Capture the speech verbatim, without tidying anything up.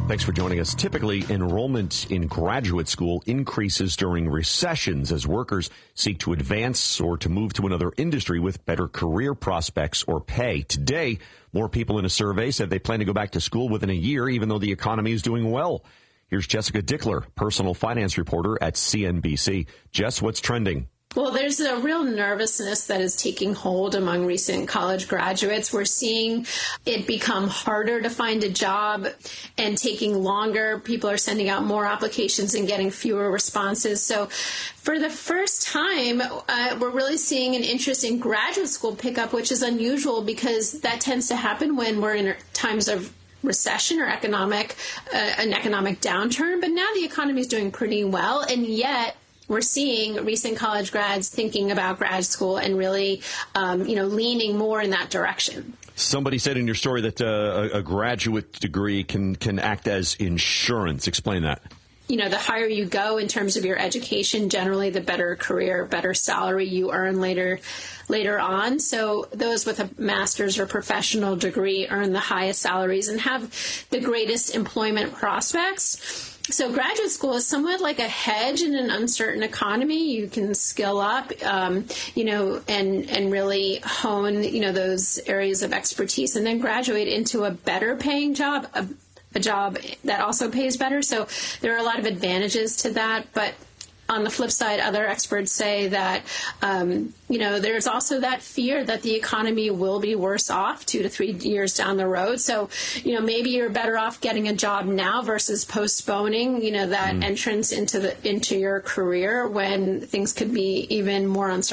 Thanks for joining us. Typically, enrollment in graduate school increases during recessions as workers seek to advance or to move to another industry with better career prospects or pay. Today, more people in a survey said they plan to go back to school within a year, even though the economy is doing well. Here's Jessica Dickler, personal finance reporter at C N B C. Jess, what's trending? Well, there's a real nervousness that is taking hold among recent college graduates. We're seeing it become harder to find a job and taking longer. People are sending out more applications and getting fewer responses. So for the first time, uh, we're really seeing an interest in graduate school pickup, which is unusual because that tends to happen when we're in times of recession or economic, uh, an economic downturn. But now the economy is doing pretty well, and yet we're seeing recent college grads thinking about grad school and really, um, you know, leaning more in that direction. Somebody said in your story that uh, a, a graduate degree can, can act as insurance. Explain that. You know, the higher you go in terms of your education, generally the better career, better salary you earn later later on. So those with a master's or professional degree earn the highest salaries and have the greatest employment prospects. So graduate school is somewhat like a hedge in an uncertain economy. You can skill up, um, you know, and, and really hone, you know, those areas of expertise and then graduate into a better paying job, a, a job that also pays better. So there are a lot of advantages to that. But on the flip side, other experts say that, um, you know, there's also that fear that the economy will be worse off two to three years down the road. So, you know, maybe you're better off getting a job now versus postponing, you know, that mm. entrance into the into your career when things could be even more uncertain.